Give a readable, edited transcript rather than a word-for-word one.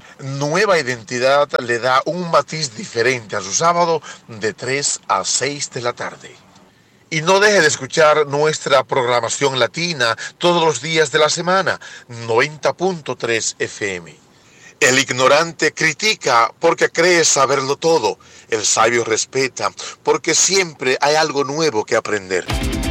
Nueva Identidad le da un matiz diferente a su sábado de 3 a 6 de la tarde. Y no deje de escuchar nuestra programación latina todos los días de la semana, 90.3 FM. El ignorante critica porque cree saberlo todo. El sabio respeta porque siempre hay algo nuevo que aprender.